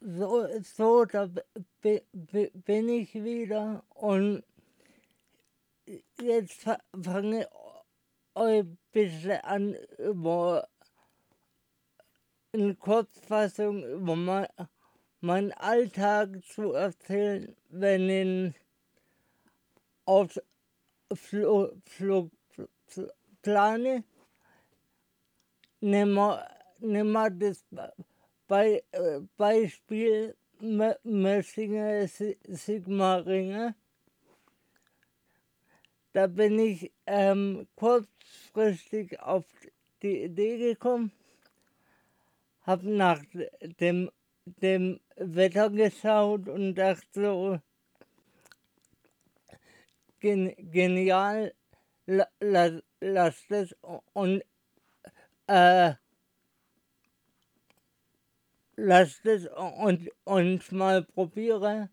da bin ich wieder und jetzt fange ich ein bisschen an, über in Kurzfassung über meinen Alltag zu erzählen, wenn ich auf Flug plane. Nehmen wir das Beispiel Messinger Sigmaringen. Da bin ich kurzfristig auf die Idee gekommen, habe nach dem Wetter geschaut und dachte so, genial, lass das und lass das und mal probieren.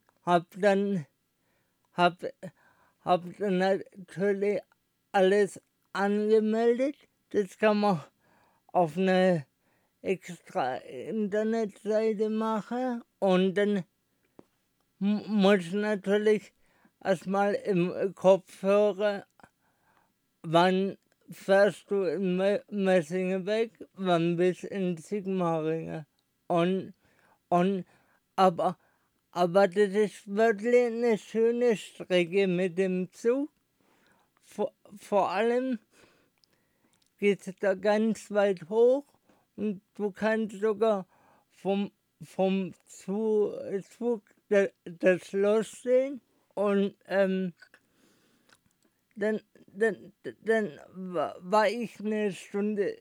Hab dann natürlich alles angemeldet. Das kann man auf eine extra Internetseite machen und dann muss natürlich erstmal im Kopf hören, wann fährst du in Messingen weg, wann bist du in Sigmaringen. Und, aber das ist wirklich eine schöne Strecke mit dem Zug. Vor allem geht es da ganz weit hoch und du kannst sogar vom Zug das Schloss sehen. Und dann war ich eine Stunde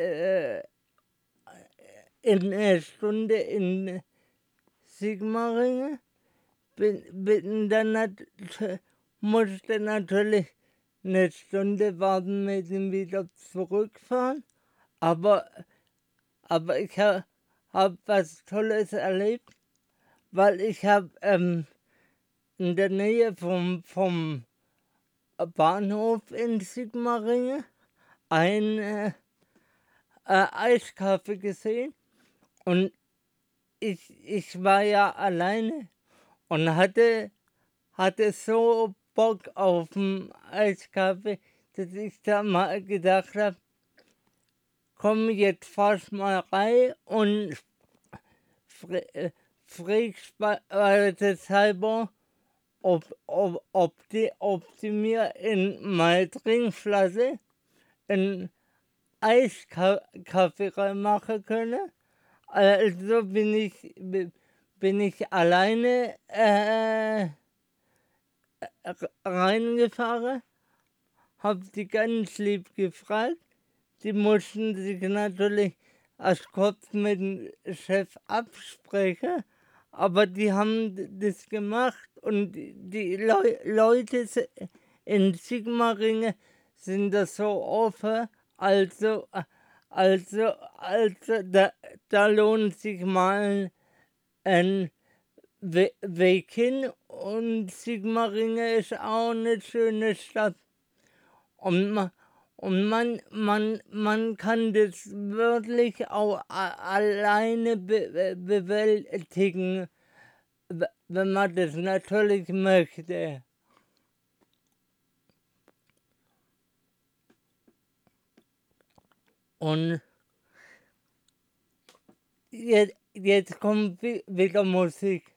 in Sigmaringen, musste natürlich eine Stunde warten mit dem wieder zurückfahren, aber ich hab was Tolles erlebt, weil ich habe in der Nähe vom Bahnhof in Sigmaringen ein Eiskaffee gesehen und ich war ja alleine und hatte so Bock auf den Eiskaffee, dass ich da mal gedacht habe, komm, jetzt fahrst mal rein und fragst halber, ob die mir in meine Trinkflasche einen Eiskaffee reinmachen können. Also bin ich alleine reingefahren, hab die ganz lieb gefragt. Die mussten sich natürlich erst kurz mit dem Chef absprechen, aber die haben das gemacht und die Leute in Sigmaringen sind da so offen, also da lohnt sich mal ein Weg hin und Sigmaringen ist auch eine schöne Stadt. Und man kann das wirklich auch alleine bewältigen, wenn man das natürlich möchte. Und jetzt kommt wieder Musik.